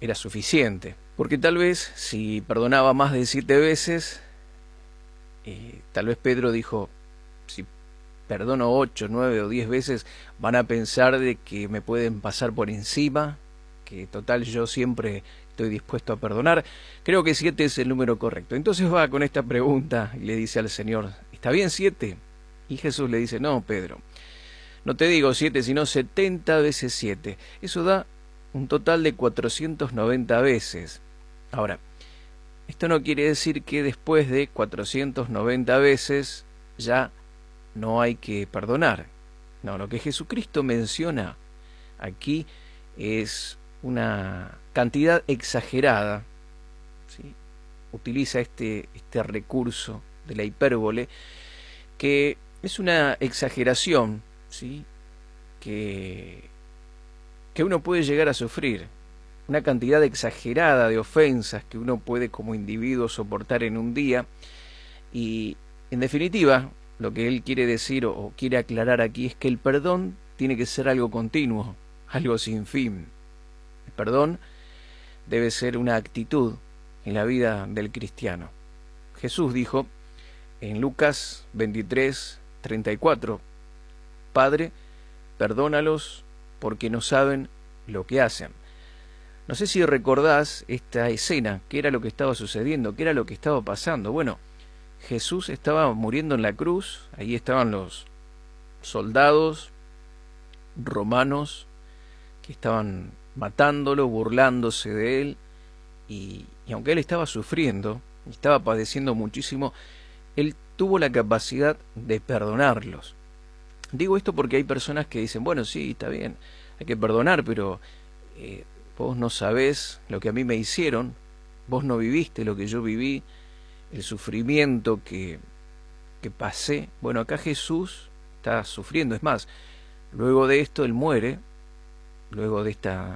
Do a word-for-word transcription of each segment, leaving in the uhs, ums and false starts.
era suficiente. Porque tal vez si perdonaba más de siete veces, eh, tal vez Pedro dijo, si perdono ocho, nueve o diez veces, van a pensar de que me pueden pasar por encima, que total yo siempre estoy dispuesto a perdonar. Creo que siete es el número correcto. Entonces va con esta pregunta y le dice al Señor, ¿está bien siete? Y Jesús le dice, no, Pedro, no te digo siete, sino setenta veces siete. Eso da un total de cuatrocientas noventa veces. Ahora, esto no quiere decir que después de cuatrocientas noventa veces ya no hay que perdonar. No, lo que Jesucristo menciona aquí es una cantidad exagerada, ¿sí? Utiliza este, este recurso de la hipérbole, que es una exageración, ¿sí? que, que uno puede llegar a sufrir, una cantidad exagerada de ofensas que uno puede como individuo soportar en un día. Y en definitiva, lo que él quiere decir o quiere aclarar aquí es que el perdón tiene que ser algo continuo, algo sin fin. El perdón debe ser una actitud en la vida del cristiano. Jesús dijo en Lucas veintitrés, treinta y cuatro, Padre, perdónalos porque no saben lo que hacen. No sé si recordás esta escena, qué era lo que estaba sucediendo, qué era lo que estaba pasando. Bueno, Jesús estaba muriendo en la cruz, ahí estaban los soldados romanos que estaban matándolo, burlándose de él, y, y aunque él estaba sufriendo, estaba padeciendo muchísimo, él tuvo la capacidad de perdonarlos. Digo esto porque hay personas que dicen, bueno, sí, está bien, hay que perdonar, pero eh, vos no sabés lo que a mí me hicieron, vos no viviste lo que yo viví, el sufrimiento que, que pasé. Bueno, acá Jesús está sufriendo, es más, luego de esto él muere, luego de esta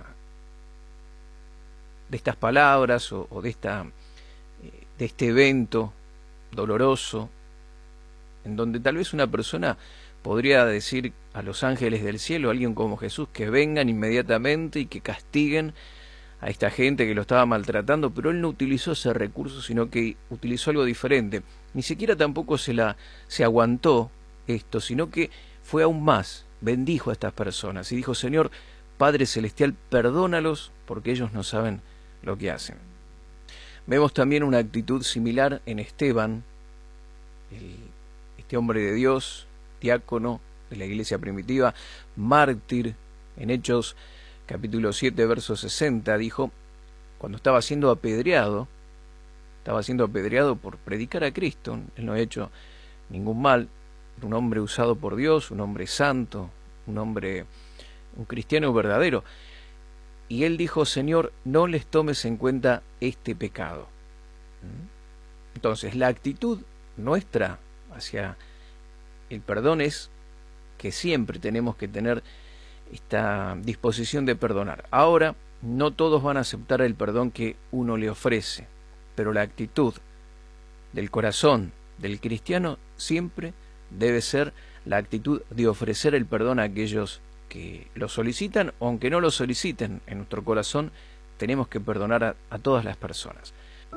de estas palabras o, o de esta de este evento doloroso, en donde tal vez una persona podría decir a los ángeles del cielo, a alguien como Jesús, que vengan inmediatamente y que castiguen a esta gente que lo estaba maltratando, pero él no utilizó ese recurso, sino que utilizó algo diferente. Ni siquiera tampoco se la se aguantó esto, sino que fue aún más, bendijo a estas personas y dijo, Señor, Padre Celestial, perdónalos porque ellos no saben lo que hacen. Vemos también una actitud similar en Esteban, el, este hombre de Dios, diácono de la iglesia primitiva, mártir, en Hechos capítulo siete, verso sesenta, dijo, cuando estaba siendo apedreado, estaba siendo apedreado por predicar a Cristo, él no ha hecho ningún mal, un hombre usado por Dios, un hombre santo, un hombre, un cristiano verdadero, y él dijo, Señor, no les tomes en cuenta este pecado. Entonces, la actitud nuestra hacia el perdón es que siempre tenemos que tener esta disposición de perdonar. Ahora, no todos van a aceptar el perdón que uno le ofrece, pero la actitud del corazón del cristiano siempre debe ser la actitud de ofrecer el perdón a aquellos que lo solicitan, o aunque no lo soliciten, en nuestro corazón tenemos que perdonar a, a todas las personas.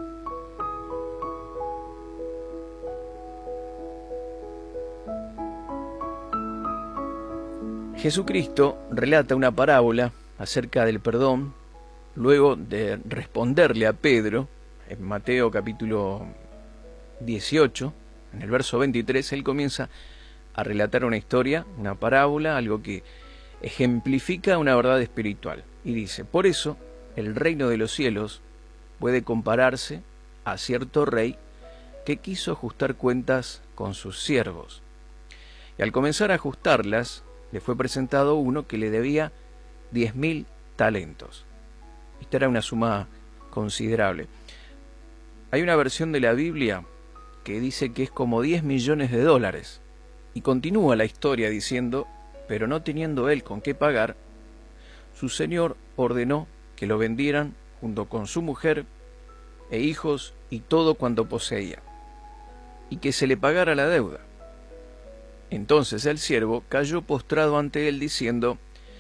Jesucristo relata una parábola acerca del perdón, luego de responderle a Pedro, en Mateo capítulo dieciocho, en el verso veintitrés, él comienza a relatar una historia, una parábola, algo que ejemplifica una verdad espiritual. Y dice, por eso el reino de los cielos puede compararse a cierto rey que quiso ajustar cuentas con sus siervos. Y al comenzar a ajustarlas, le fue presentado uno que le debía diez mil talentos. Esta era una suma considerable. Hay una versión de la Biblia que dice que es como diez millones de dólares. Y continúa la historia diciendo, pero no teniendo él con qué pagar, su señor ordenó que lo vendieran junto con su mujer e hijos y todo cuanto poseía, y que se le pagara la deuda. Entonces el siervo cayó postrado ante él diciendo,